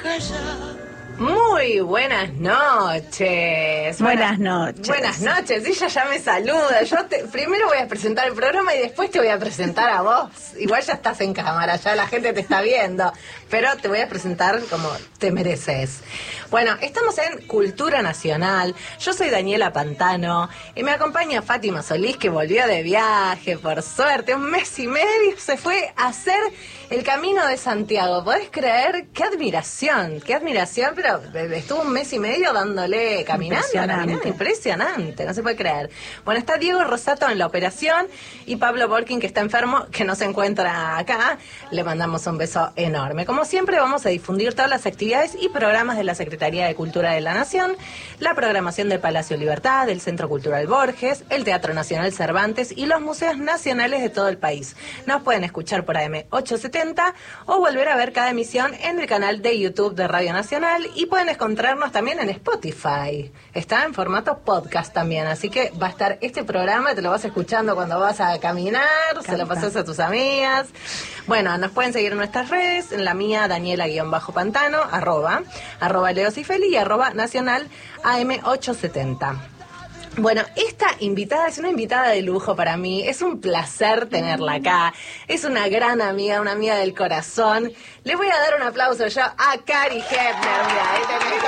Muy buenas noches. Buenas noches. Buenas noches. Ella ya me saluda. Primero voy a presentar el programa y después te voy a presentar a vos. Igual ya estás en cámara, ya la gente te está viendo. Pero te voy a presentar como te mereces. Bueno, estamos en Cultura Nacional. Yo soy Daniela Pantano y me acompaña Fátima Solís, que volvió de viaje, por suerte. 1 mes y medio se fue a hacer el Camino de Santiago. ¿Podés creer? ¡Qué admiración! Pero estuvo 1 mes y medio dándole, caminando, impresionante, no se puede creer. Bueno, está Diego Rosato en la operación y Pablo Borkin, que está enfermo, que no se encuentra acá. Le mandamos un beso enorme. Como siempre, vamos a difundir todas las actividades y programas de la Secretaría de Cultura de la Nación, la programación del Palacio Libertad, del Centro Cultural Borges, el Teatro Nacional Cervantes y los museos nacionales de todo el país. Nos pueden escuchar por AM 870 o volver a ver cada emisión en el canal de YouTube de Radio Nacional, y pueden encontrarnos también en Spotify. Está en formato podcast también, así que va a estar este programa, te lo vas escuchando cuando vas a caminar, se lo pasas a tus amigas. Bueno, nos pueden seguir en nuestras redes, en la mía, Daniela_Pantano, arroba Leosifeli y @nacional AM870. Bueno, esta invitada es una invitada de lujo para mí. Es un placer tenerla acá. Es una gran amiga, una amiga del corazón. Le voy a dar un aplauso yo a Cari Hepner. Mira, ahí tenés.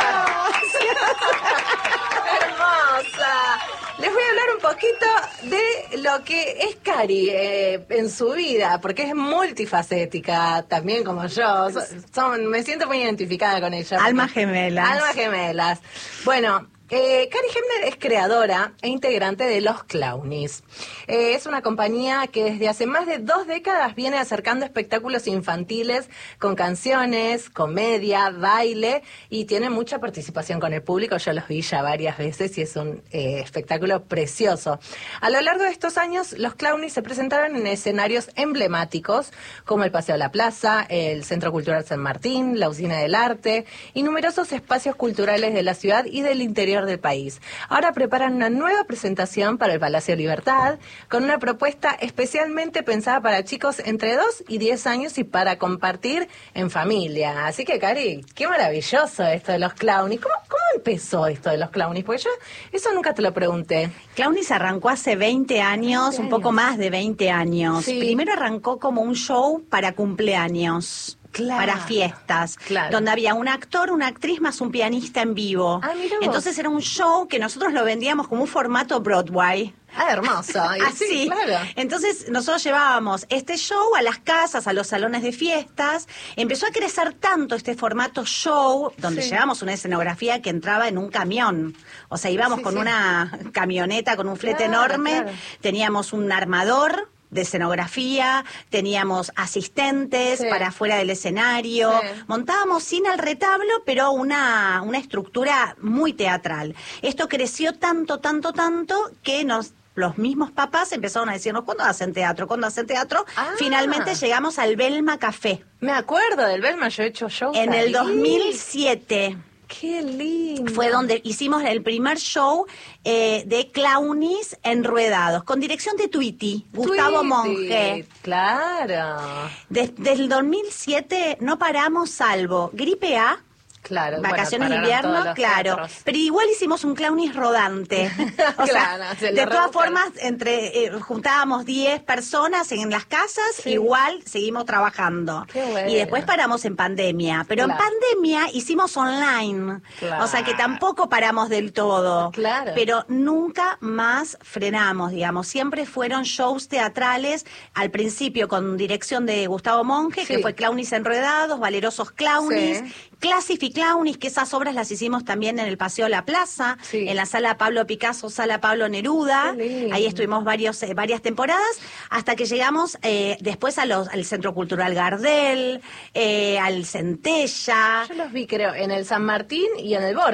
Hermosa. Les voy a hablar un poquito de lo que es Cari en su vida, porque es multifacética, también como yo. Me siento muy identificada con ella. Almas gemelas. Bueno, Cari Hepner es creadora e integrante de Los Clownies. Es una compañía que desde hace más de 2 décadas viene acercando espectáculos infantiles con canciones, comedia, baile, y tiene mucha participación con el público. Yo los vi ya varias veces y es un espectáculo precioso. A lo largo de estos años, Los Clownies se presentaron en escenarios emblemáticos como el Paseo de la Plaza, el Centro Cultural San Martín, la Usina del Arte y numerosos espacios culturales de la ciudad y del interior del país. Ahora preparan una nueva presentación para el Palacio Libertad con una propuesta especialmente pensada para chicos entre 2 y 10 años y para compartir en familia. Así que, Cari, qué maravilloso esto de Los Clownies. ¿Cómo empezó esto de Los Clownies? Porque yo eso nunca te lo pregunté. Clownies arrancó hace 20 años, un poco más de 20 años. Sí. Primero arrancó como un show para cumpleaños. Claro, para fiestas, claro, donde había un actor, una actriz más un pianista en vivo. Entonces era un show que nosotros lo vendíamos como un formato Broadway. Hermoso. Así. Sí, claro. Entonces nosotros llevábamos este show a las casas, a los salones de fiestas. Empezó a crecer tanto este formato show, donde llevábamos una escenografía que entraba en un camión. O sea, íbamos con una camioneta, con un flete enorme. Teníamos un armador de escenografía, teníamos asistentes para afuera del escenario, montábamos sin el retablo, pero una estructura muy teatral. Esto creció tanto, que los mismos papás empezaron a decirnos, ¿cuándo hacen teatro? Finalmente llegamos al Belma Café. Me acuerdo del Belma, yo he hecho shows en el 2007. ¡Qué lindo! Fue donde hicimos el primer show de Clownies enruedados, con dirección de Gustavo Monge. ¡Claro! Desde el 2007 no paramos salvo gripe A, claro, vacaciones de invierno, claro. Teatros. Pero igual hicimos un Clownies rodante. O sea, de todas formas, juntábamos 10 personas en las casas, igual seguimos trabajando. Qué bueno. Y después paramos en pandemia. Pero en pandemia hicimos online. Claro. O sea que tampoco paramos del todo. Claro. Pero nunca más frenamos, digamos. Siempre fueron shows teatrales, al principio con dirección de Gustavo Monge, que fue Clownies enredados, Valerosos Clownies, Classificlownies, que esas obras las hicimos también en el Paseo de la Plaza, en la Sala Pablo Picasso, Sala Pablo Neruda. Ahí estuvimos varias temporadas, hasta que llegamos después al Centro Cultural Gardel, al Centella. Yo los vi, creo, en el San Martín y en el Borges.